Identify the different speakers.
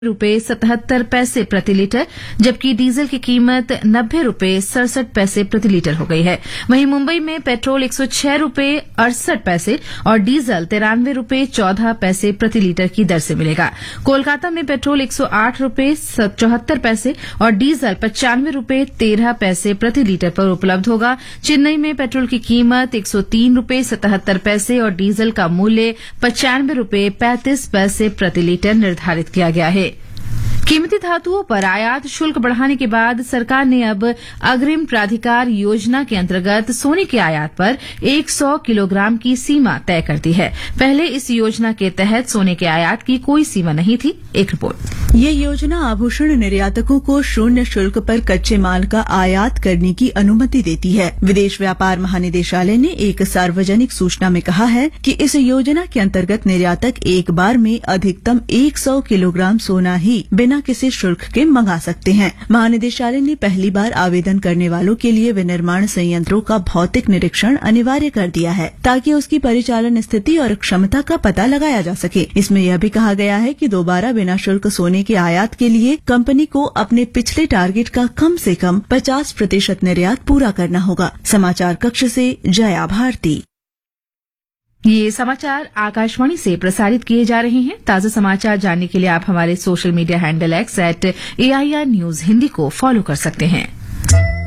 Speaker 1: ₹97 प्रति लीटर, जबकि डीजल की कीमत ₹90.67 प्रति लीटर हो गई है। वहीं मुंबई में पेट्रोल ₹106.68 और डीजल ₹93.14 प्रति लीटर की दर से मिलेगा। कोलकाता में पेट्रोल ₹108.74 और डीजल ₹95.13 प्रति लीटर पर उपलब्ध होगा। चेन्नई में पेट्रोल की कीमत ₹103.77 और डीजल का मूल्य ₹95.35 प्रति लीटर निर्धारित किया गया है। कीमती धातुओं पर आयात शुल्क बढ़ाने के बाद सरकार ने अब अग्रिम प्राधिकार योजना के अंतर्गत सोने की आयात पर 100 किलोग्राम की सीमा तय कर दी है। पहले इस योजना के तहत सोने के आयात की कोई सीमा नहीं थी। एक रिपोर्ट।
Speaker 2: ये योजना आभूषण निर्यातकों को शून्य शुल्क पर कच्चे माल का आयात करने की अनुमति देती है। विदेश व्यापार महानिदेशालय ने एक सार्वजनिक सूचना में कहा है कि इस योजना के अंतर्गत निर्यातक एक बार में अधिकतम 100 किलोग्राम सोना ही बिना किसी शुल्क के मंगा सकते हैं। महानिदेशालय ने पहली बार आवेदन करने वालों के लिए विनिर्माण संयंत्रों का भौतिक निरीक्षण अनिवार्य कर दिया है, ताकि उसकी परिचालन स्थिति और क्षमता का पता लगाया जा सके। इसमें यह भी कहा गया है कि दोबारा बिना शुल्क सोने के आयात के लिए कंपनी को अपने पिछले टारगेट का कम से कम 50% निर्यात पूरा करना होगा। समाचार कक्ष से जया भारती।
Speaker 1: ये समाचार आकाशवाणी से प्रसारित किए जा रहे हैं। ताजा समाचार जानने के लिए आप हमारे social media handle @AIR News Hindi को फॉलो कर सकते हैं।